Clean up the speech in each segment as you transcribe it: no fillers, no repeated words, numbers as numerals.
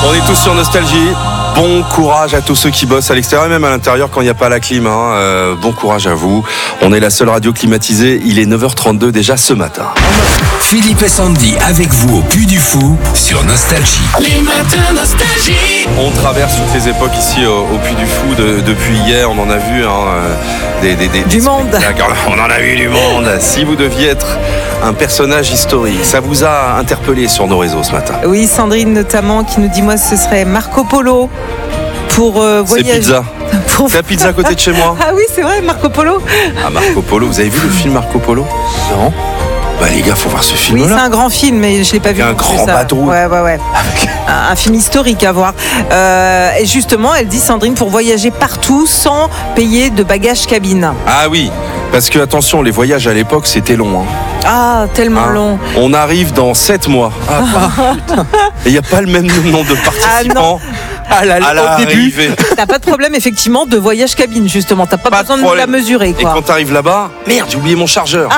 On est tous sur Nostalgie. Bon courage à tous ceux qui bossent à l'extérieur et même à l'intérieur quand il n'y a pas la clim. Bon courage à vous. On est la seule radio climatisée. Il est 9h32 déjà ce matin. Philippe et Sandy avec vous au Puy du Fou sur Nostalgie. Les matins Nostalgie. On traverse toutes les époques ici au Puy du Fou depuis hier. On en a vu du monde. On en a vu du monde. Si vous deviez être un personnage historique, ça vous a interpellé sur nos réseaux ce matin? Oui, Sandrine notamment qui nous dit moi ce serait Marco Polo pour voyager. C'est pizza. La pizza à côté de chez moi. Ah oui, c'est vrai, Marco Polo. Ah, Marco Polo, vous avez vu le film Marco Polo? Non. Bah les gars, faut voir ce film-là. Oui, c'est un grand film, mais je l'ai pas vu. Un grand bateau. Ouais. Un film historique à voir. Et justement, elle dit Sandrine pour voyager partout sans payer de bagages cabine. Ah oui, parce que attention, les voyages à l'époque c'était long. Ah, tellement long. On arrive dans 7 mois. Putain. Et il n'y a pas le même nombre de participants. À au début. T'as pas de problème effectivement de voyage cabine justement. T'as pas besoin de la mesurer quoi. Et quand t'arrives là-bas, merde, j'ai oublié mon chargeur.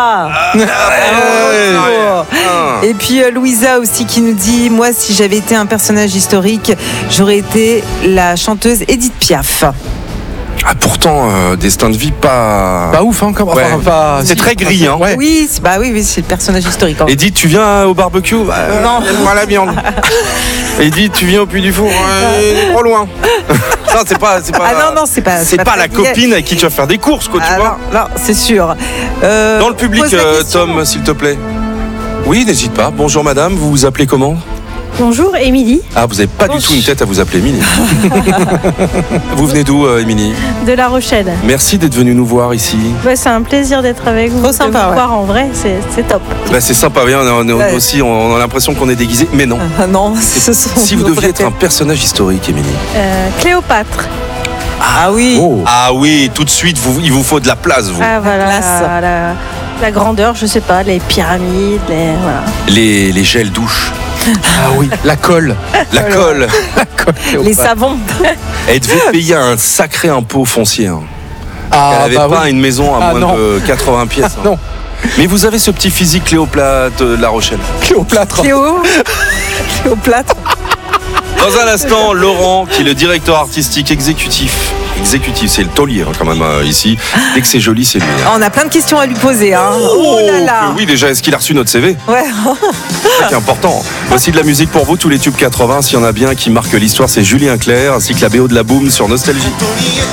Et puis Louisa aussi qui nous dit moi si j'avais été un personnage historique, j'aurais été la chanteuse Edith Piaf. Ah, pourtant, destin de vie pas ouf, hein, comme... ouais. C'est très gris, hein. Ouais. Oui, c'est le personnage historique. Edith, tu viens au barbecue? Non. Moi la viande. Edith, tu viens au Puy du Fou? Trop loin. Non, c'est pas. Ah non, c'est pas. C'est pas la copine avec qui tu vas faire des courses, quoi, tu vois. Non, c'est sûr. Dans le public, Tom, s'il te plaît. Oui, n'hésite pas. Bonjour madame, vous vous appelez comment? Bonjour, Émilie. Ah, vous n'avez pas du tout une tête à vous appeler Émilie. Vous venez d'où, Émilie? De La Rochelle. Merci d'être venue nous voir ici. C'est un plaisir d'être avec vous. Trop sympa, de vous voir en vrai, c'est top. C'est sympa, oui, aussi, on a l'impression qu'on est déguisé, mais non. Non, si vous deviez être un personnage historique, Émilie. Cléopâtre. Ah oui. Oh. Ah oui, tout de suite, il vous faut de la place, vous. Ah voilà, la grandeur, je sais pas, les pyramides, les gels douches. Ah oui, la colle. La colle. Les savons. Elle devait payer un sacré impôt foncier. Elle n'avait pas une maison à moins de 80 pièces. Non. Mais vous avez ce petit physique Cléopâtre de La Rochelle. Cléopâtre. Cléopâtre. Dans un instant, Laurent, qui est le directeur artistique exécutif, c'est le taulier quand même ici. Dès que c'est joli, c'est lui. On a plein de questions à lui poser. Oh là là. Oui, déjà, est-ce qu'il a reçu notre CV? Ouais. C'est important. Voici de la musique pour vous, tous les tubes 80. S'il y en a bien qui marquent l'histoire, c'est Julien Clerc, ainsi que la BO de la Boom sur Nostalgie.